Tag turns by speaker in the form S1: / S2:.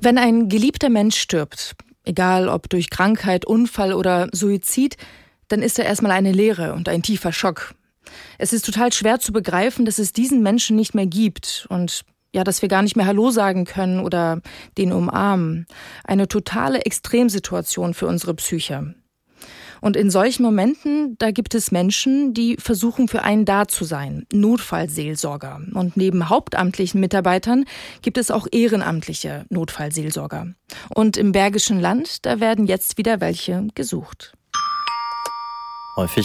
S1: Wenn ein geliebter Mensch stirbt, egal ob durch Krankheit, Unfall oder Suizid, dann ist er erstmal eine Leere und ein tiefer Schock. Es ist total schwer zu begreifen, dass es diesen Menschen nicht mehr gibt und ja, dass wir gar nicht mehr Hallo sagen können oder den umarmen. Eine totale Extremsituation für unsere Psyche. Und in solchen Momenten, da gibt es Menschen, die versuchen, für einen da zu sein. Notfallseelsorger. Und neben hauptamtlichen Mitarbeitern gibt es auch ehrenamtliche Notfallseelsorger. Und im Bergischen Land, da werden jetzt wieder welche gesucht.
S2: Häufig